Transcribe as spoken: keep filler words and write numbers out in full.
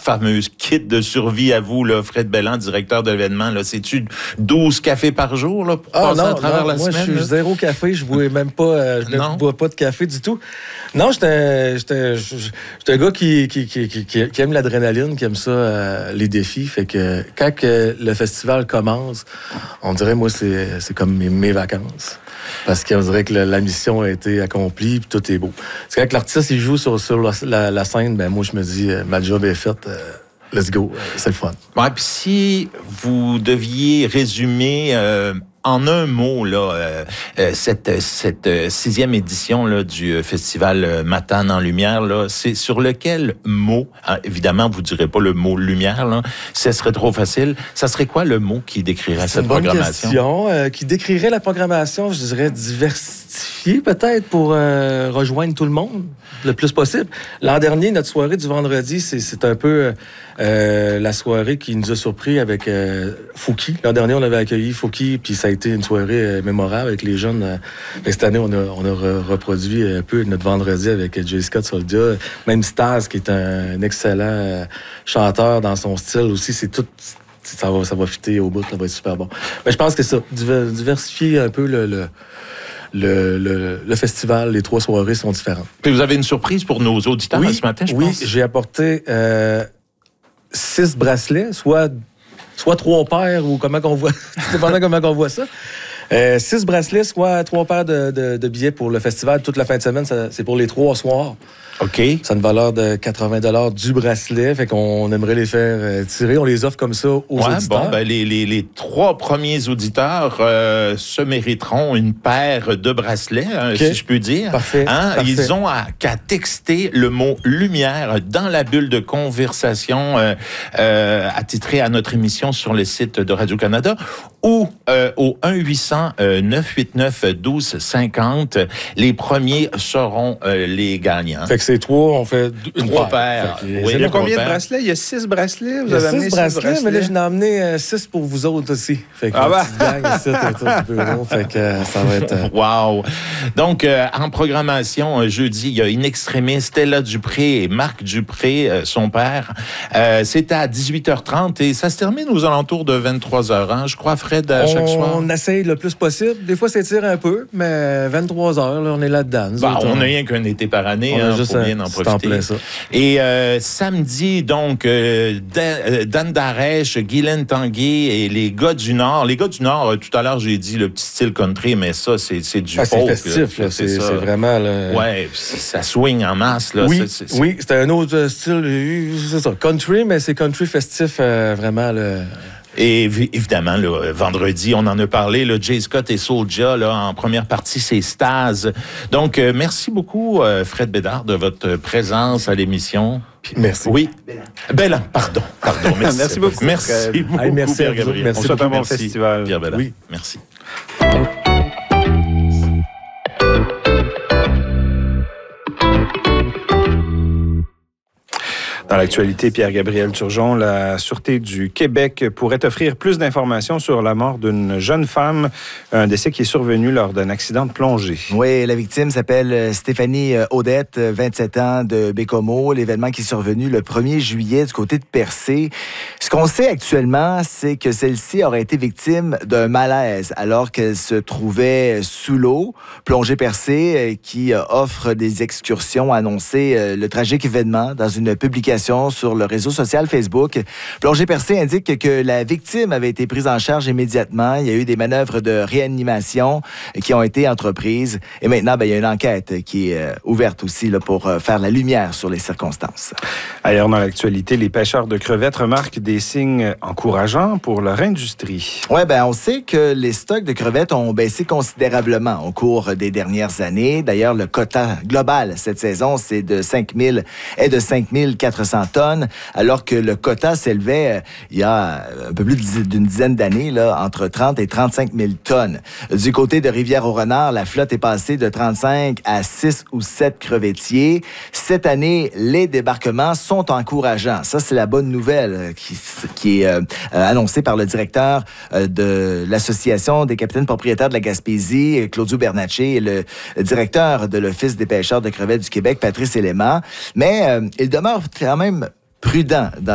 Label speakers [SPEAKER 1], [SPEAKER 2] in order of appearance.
[SPEAKER 1] fameuse kit de survie à vous, là, Fred Belland, directeur de l'événement? Là, c'est-tu douze cafés par jour là, pour
[SPEAKER 2] ah,
[SPEAKER 1] passer
[SPEAKER 2] non,
[SPEAKER 1] à travers
[SPEAKER 2] non,
[SPEAKER 1] la
[SPEAKER 2] moi,
[SPEAKER 1] semaine?
[SPEAKER 2] Moi, je suis zéro café. Je bois même pas, euh, je ne bois pas de café du tout. Non, j'étais, j'étais, j'étais un gars qui, qui, qui, qui, qui aime l'adrénaline, qui aime ça, euh, les défis. Fait que quand que le festival commence, on dirait, moi, c'est, c'est comme mes, mes vacances. Parce qu'on dirait que la, la mission a été accomplie puis tout est beau. C'est quand que l'artiste il joue sur, sur la, la, la scène, ben moi je me dis euh, ma job est faite, euh, let's go, euh, c'est le fun.
[SPEAKER 1] Ouais, puis si vous deviez résumer euh, en un mot là euh, euh, cette cette euh, sixième édition là du euh, festival euh, Matane en lumière là, c'est sur lequel mot, hein, évidemment vous direz pas le mot lumière là, ce serait trop facile. Ça serait quoi le mot qui décrirait
[SPEAKER 2] c'est
[SPEAKER 1] cette
[SPEAKER 2] une bonne
[SPEAKER 1] programmation?
[SPEAKER 2] Question, euh, qui décrirait la programmation, je dirais diversifiée peut-être pour euh, rejoindre tout le monde le plus possible. L'an dernier, notre soirée du vendredi, c'est, c'est un peu euh, la soirée qui nous a surpris avec euh, Fouki. L'an dernier, on avait accueilli Fouki, puis ça a été une soirée euh, mémorable avec les jeunes. Euh, cette année, on a, on a re- reproduit un peu notre vendredi avec J. Scott Soldia. Même Stas, qui est un, un excellent euh, chanteur dans son style aussi. C'est tout... Ça va, ça va fitter au bout, ça va être super bon. Mais je pense que ça, diversifier un peu le... le Le, le, le festival, les trois soirées sont différentes.
[SPEAKER 1] Puis vous avez une surprise pour nos auditeurs
[SPEAKER 2] oui,
[SPEAKER 1] ce matin, je
[SPEAKER 2] oui,
[SPEAKER 1] pense.
[SPEAKER 2] Oui, j'ai apporté euh, six bracelets, soit, soit trois paires ou comment qu'on voit, dépendant comment qu'on voit ça. Euh, six bracelets, soit trois paires de, de, de billets pour le festival. Toute la fin de semaine, ça, c'est pour les trois soirs.
[SPEAKER 1] OK.
[SPEAKER 2] Ça a une valeur de quatre-vingts dollars du bracelet. Fait qu'on aimerait les faire euh, tirer. On les offre comme ça aux
[SPEAKER 1] ouais,
[SPEAKER 2] auditeurs.
[SPEAKER 1] Bon, ben, les, les, les trois premiers auditeurs euh, se mériteront une paire de bracelets, hein,
[SPEAKER 2] okay.
[SPEAKER 1] si je peux dire.
[SPEAKER 2] Parfait,
[SPEAKER 1] hein?
[SPEAKER 2] parfait.
[SPEAKER 1] Ils ont à, qu'à texter le mot « lumière » dans la bulle de conversation euh, euh, attitrée à notre émission sur le site de Radio-Canada ou euh, au un huit cents neuf huit neuf un deux cinq zéro. Les premiers seront euh, les gagnants.
[SPEAKER 2] Fait que c'est trois, on fait une
[SPEAKER 1] trois
[SPEAKER 2] paire.
[SPEAKER 1] paires.
[SPEAKER 3] Oui, il y a combien de bracelets? Il y a six bracelets? Vous
[SPEAKER 2] il y a
[SPEAKER 3] avez
[SPEAKER 2] six
[SPEAKER 3] amené
[SPEAKER 2] bracelets,
[SPEAKER 3] six bracelets,
[SPEAKER 2] mais là, j'en ai amené euh, six pour vous autres aussi. Fait que
[SPEAKER 3] ah
[SPEAKER 2] la petite gang ici, autour du bureau. Fait que euh, ça va être... Euh...
[SPEAKER 1] Wow! Donc, euh, en programmation, euh, jeudi, il y a In Extremis, Stella Dupré et Marc Dupré, euh, son père. Euh, c'est à dix-huit heures trente et ça se termine aux alentours de vingt-trois heures, hein, je crois, Fred, à
[SPEAKER 2] on,
[SPEAKER 1] chaque soir.
[SPEAKER 2] On essaye le plus possible. Des fois, ça tire un peu, mais vingt-trois heures, là, on est là-dedans.
[SPEAKER 1] Bah,
[SPEAKER 2] autres,
[SPEAKER 1] on n'a rien qu'un été par année,
[SPEAKER 2] on
[SPEAKER 1] hein,
[SPEAKER 2] a juste
[SPEAKER 1] faut
[SPEAKER 2] un,
[SPEAKER 1] bien en profiter.
[SPEAKER 2] Ça.
[SPEAKER 1] Et euh, samedi, donc, euh, Dan, Dan Darèche, Guylaine Tanguay et les gars du Nord. Les gars du Nord, euh, tout à l'heure, j'ai dit le petit style country, mais ça, c'est, c'est du
[SPEAKER 2] ah,
[SPEAKER 1] folk.
[SPEAKER 2] C'est festif, là. là. C'est, c'est, c'est vraiment... Là...
[SPEAKER 1] Ouais, ça swing en masse. Là.
[SPEAKER 2] Oui,
[SPEAKER 1] c'est, c'est,
[SPEAKER 2] oui, c'était un autre style, c'est ça, country, mais c'est country festif, euh, vraiment, là...
[SPEAKER 1] Et évidemment, là, vendredi, on en a parlé, là, J. Scott et Soulja, là, en première partie, c'est Stas. Donc, euh, merci beaucoup, euh, Fred Bédard, de votre présence à l'émission.
[SPEAKER 2] Puis, merci.
[SPEAKER 1] Oui. Belland, pardon. Pardon, merci.
[SPEAKER 3] merci beaucoup.
[SPEAKER 1] Merci
[SPEAKER 3] euh,
[SPEAKER 1] beaucoup,
[SPEAKER 2] hey, merci
[SPEAKER 1] Pierre Gabriel.
[SPEAKER 2] Merci
[SPEAKER 3] on souhaite un bon
[SPEAKER 1] merci,
[SPEAKER 3] festival.
[SPEAKER 1] Pierre Belland.
[SPEAKER 2] Oui.
[SPEAKER 1] Merci.
[SPEAKER 3] Dans l'actualité, Pierre-Gabriel Turgeon, la Sûreté du Québec pourrait offrir plus d'informations sur la mort d'une jeune femme, un décès qui est survenu lors d'un accident de plongée.
[SPEAKER 4] Oui, la victime s'appelle Stéphanie Audette, vingt-sept ans, de Bécomo. L'événement qui est survenu le premier juillet du côté de Percé. Ce qu'on sait actuellement, c'est que celle-ci aurait été victime d'un malaise alors qu'elle se trouvait sous l'eau. Plongée Percé, qui offre des excursions, a annoncé le tragique événement dans une publication sur le réseau social Facebook. Plongée Percé indique que la victime avait été prise en charge immédiatement. Il y a eu des manœuvres de réanimation qui ont été entreprises. Et maintenant, ben, il y a une enquête qui est euh, ouverte aussi là, pour euh, faire la lumière sur les circonstances.
[SPEAKER 3] Ailleurs dans l'actualité, les pêcheurs de crevettes remarquent des signes encourageants pour leur industrie.
[SPEAKER 4] Oui, ben on sait que les stocks de crevettes ont baissé considérablement au cours des dernières années. D'ailleurs, le quota global cette saison, c'est de cinq mille est de cinq mille quatre cents tonnes, alors que le quota s'élevait euh, il y a un peu plus d'une dizaine d'années, là, entre trente et trente-cinq mille tonnes. Du côté de Rivière-au-Renard, la flotte est passée de trente-cinq à six ou sept crevettiers. Cette année, les débarquements sont encourageants. Ça, c'est la bonne nouvelle euh, qui, qui est euh, annoncée par le directeur euh, de l'Association des capitaines propriétaires de la Gaspésie, Claudio Bernatchez, et le directeur de l'Office des pêcheurs de crevettes du Québec, Patrice Élément. Mais euh, il demeure quand même prudent dans